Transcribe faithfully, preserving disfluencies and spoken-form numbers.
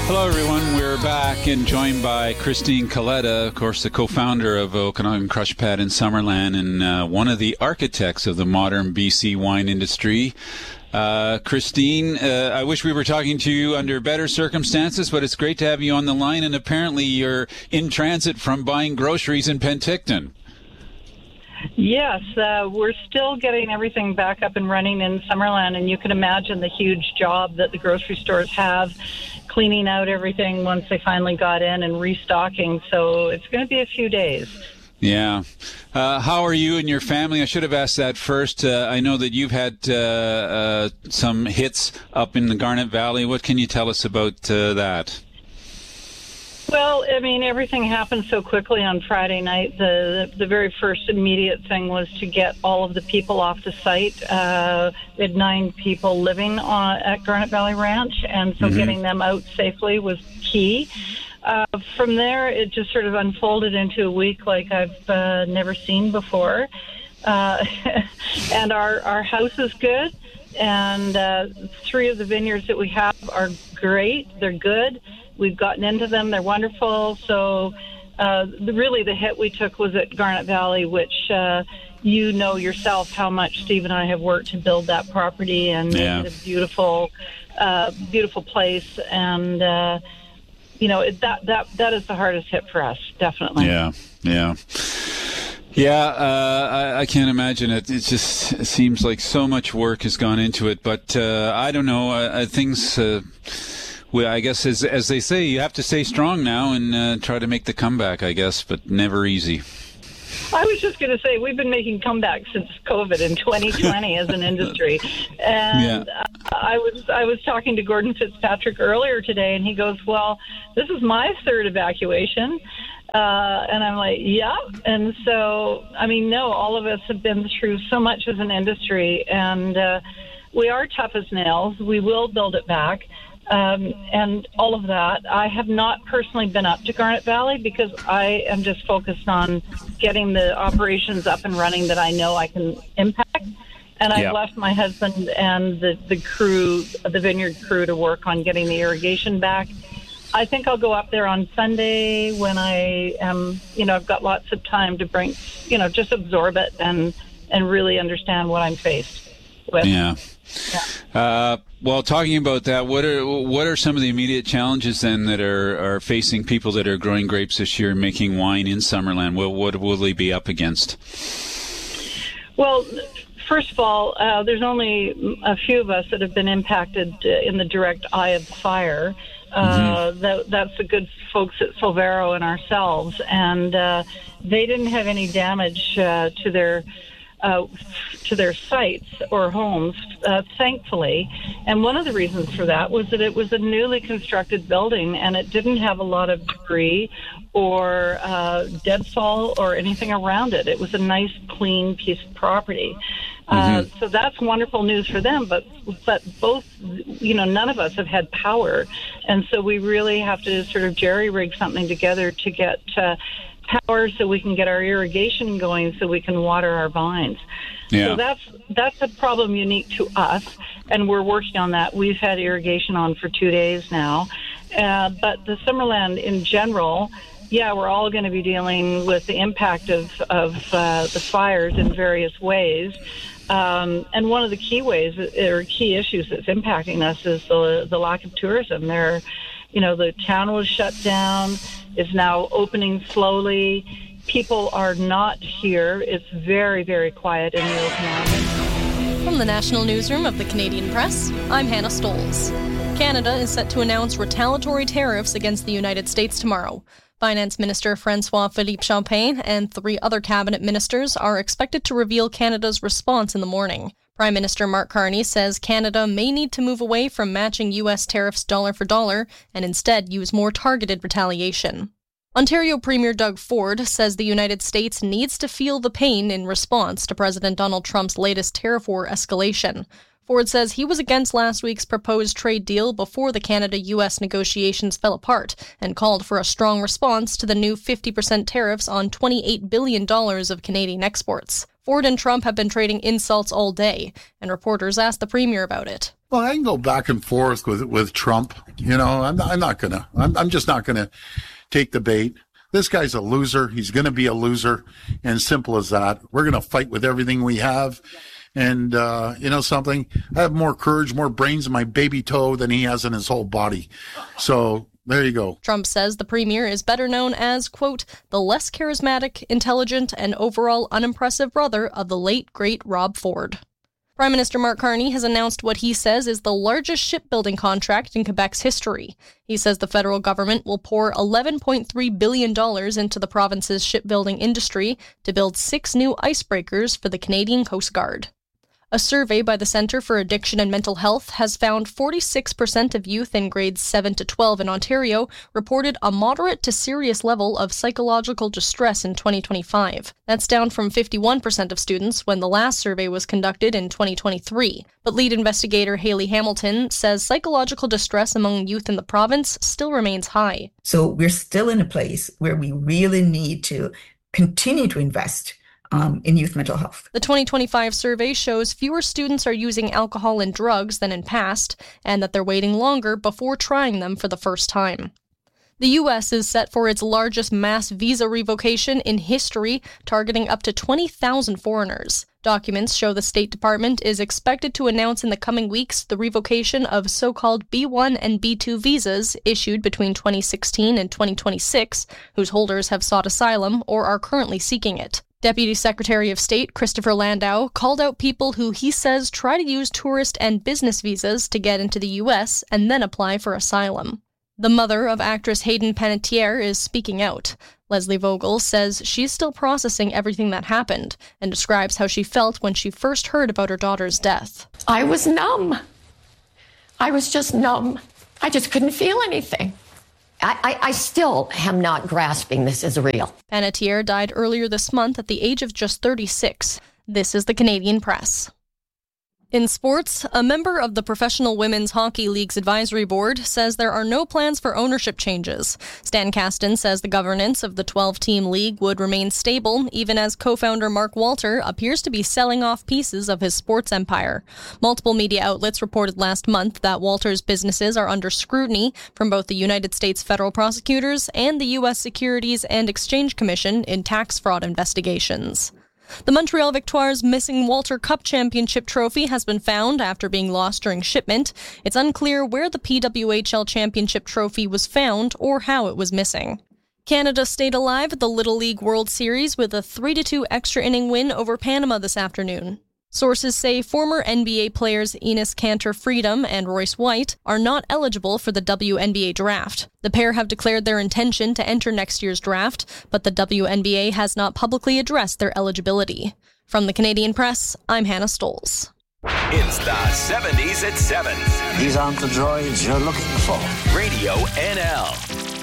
Hello, everyone. We're back and joined by Christine Coletta, of course, the co-founder of Okanagan Crush Pad in Summerland and uh, one of the architects of the modern B C wine industry. Uh, Christine, uh, I wish we were talking to you under better circumstances, but it's great to have you on the line, and apparently you're in transit from buying groceries in Penticton. Yes, uh, we're still getting everything back up and running in Summerland, and you can imagine the huge job that the grocery stores have cleaning out everything once they finally got in and restocking. So it's going to be a few days. Yeah. Uh, how are you and your family? I should have asked that first. Uh, I know that you've had uh, uh, some hits up in the Garnet Valley. What can you tell us about uh, that? Well, I mean, everything happened so quickly on Friday night. The the very first immediate thing was to get all of the people off the site. Uh, we had nine people living on, at Garnet Valley Ranch, and so mm-hmm. getting them out safely was key. Uh, from there, it just sort of unfolded into a week like I've uh, never seen before. Uh, and our, our house is good, and uh, three of the vineyards that we have are great. They're good. We've gotten into them. They're wonderful. So uh, the, really the hit we took was at Garnet Valley, which uh, you know yourself how much Steve and I have worked to build that property and yeah. make it a beautiful, uh, beautiful place. And, uh, you know, it, that, that, that is the hardest hit for us, definitely. Yeah, yeah. Yeah, uh, I, I can't imagine it. It just it seems like so much work has gone into it. But uh, I don't know. Uh, things... Uh, Well, I guess, as as they say, you have to stay strong now and uh, try to make the comeback, I guess, but never easy. I was just going to say, we've been making comebacks since COVID in twenty twenty as an industry. And yeah. I was I was talking to Gordon Fitzpatrick earlier today, and he goes, well, this is my third evacuation. Uh, and I'm like, yeah. And so, I mean, no, all of us have been through so much as an industry, and uh, we are tough as nails. We will build it back. Um, and all of that. I have not personally been up to Garnet Valley because I am just focused on getting the operations up and running that I know I can impact. And I've yep. left my husband and the, the crew, the vineyard crew, to work on getting the irrigation back. I think I'll go up there on Sunday when I am, you know, I've got lots of time to bring, you know, just absorb it and, and really understand what I'm faced with. Yeah. Yeah. Uh, well, talking about that, what are what are some of the immediate challenges then that are, are facing people that are growing grapes this year and making wine in Summerland? What, what will they be up against? Well, first of all, uh, there's only a few of us that have been impacted in the direct eye of the fire. Uh, mm-hmm. that, that's the good folks at Silvero and ourselves. And uh, they didn't have any damage uh, to their Uh, to their sites or homes, uh, thankfully. And one of the reasons for that was that it was a newly constructed building and it didn't have a lot of debris or uh, deadfall or anything around it. It was a nice, clean piece of property. Uh, mm-hmm. So that's wonderful news for them, but but both, you know, none of us have had power. And so we really have to sort of jerry-rig something together to get uh, power so we can get our irrigation going so we can water our vines. Yeah. So that's that's a problem unique to us, and we're working on that. We've had irrigation on for two days now. Uh, but the Summerland in general, yeah, we're all going to be dealing with the impact of, of uh, the fires in various ways. Um, and one of the key ways, or key issues that's impacting us is the, the lack of tourism. There, you know, the town was shut down, is now opening slowly. People are not here. It's very, very quiet in the Okanagan. From the National Newsroom of the Canadian Press, I'm Hannah Stoles. Canada is set to announce retaliatory tariffs against the United States tomorrow. Finance Minister François-Philippe Champagne and three other cabinet ministers are expected to reveal Canada's response in the morning. Prime Minister Mark Carney says Canada may need to move away from matching U S tariffs dollar for dollar and instead use more targeted retaliation. Ontario Premier Doug Ford says the United States needs to feel the pain in response to President Donald Trump's latest tariff war escalation. Ford says he was against last week's proposed trade deal before the Canada-U S negotiations fell apart and called for a strong response to the new fifty percent tariffs on twenty-eight billion dollars of Canadian exports. Ford and Trump have been trading insults all day, and reporters asked the Premier about it. Well, I can go back and forth with with Trump. You know, I'm I'm not gonna. I'm I'm just not gonna take the bait. This guy's a loser. He's gonna be a loser, and simple as that. We're gonna fight with everything we have. And, uh, you know something? I have more courage, more brains in my baby toe than he has in his whole body. So there you go. Trump says the premier is better known as, quote, the less charismatic, intelligent, and overall unimpressive brother of the late, great Rob Ford. Prime Minister Mark Carney has announced what he says is the largest shipbuilding contract in Quebec's history. He says the federal government will pour eleven point three billion dollars into the province's shipbuilding industry to build six new icebreakers for the Canadian Coast Guard. A survey by the Centre for Addiction and Mental Health has found forty-six percent of youth in grades seven to twelve in Ontario reported a moderate to serious level of psychological distress in twenty twenty-five. That's down from fifty-one percent of students when the last survey was conducted in twenty twenty-three. But lead investigator Haley Hamilton says psychological distress among youth in the province still remains high. So we're still in a place where we really need to continue to invest Um, in youth mental health. The twenty twenty-five survey shows fewer students are using alcohol and drugs than in past, and that they're waiting longer before trying them for the first time. The U S is set for its largest mass visa revocation in history, targeting up to twenty thousand foreigners. Documents show the State Department is expected to announce in the coming weeks the revocation of so-called B one and B two visas issued between twenty sixteen and twenty twenty-six, whose holders have sought asylum or are currently seeking it. Deputy Secretary of State Christopher Landau called out people who he says try to use tourist and business visas to get into the U S and then apply for asylum. The mother of actress Hayden Panettiere is speaking out. Leslie Vogel says she's still processing everything that happened and describes how she felt when she first heard about her daughter's death. I was numb. I was just numb. I just couldn't feel anything. I, I, I still am not grasping this is real. Panettiere died earlier this month at the age of just thirty-six. This is the Canadian Press. In sports, a member of the Professional Women's Hockey League's advisory board says there are no plans for ownership changes. Stan Kasten says the governance of the twelve-team league would remain stable, even as co-founder Mark Walter appears to be selling off pieces of his sports empire. Multiple media outlets reported last month that Walter's businesses are under scrutiny from both the United States federal prosecutors and the U S Securities and Exchange Commission in tax fraud investigations. The Montreal Victoires' missing Walter Cup Championship trophy has been found after being lost during shipment. It's unclear where the P W H L Championship trophy was found or how it was missing. Canada stayed alive at the Little League World Series with a three to two extra inning win over Panama this afternoon. Sources say former N B A players Enes Kanter Freedom and Royce White are not eligible for the W N B A draft. The pair have declared their intention to enter next year's draft, but the W N B A has not publicly addressed their eligibility. From the Canadian Press, I'm Hannah Stolz. It's the seventies at seven. These aren't the droids you're looking for. Radio N L.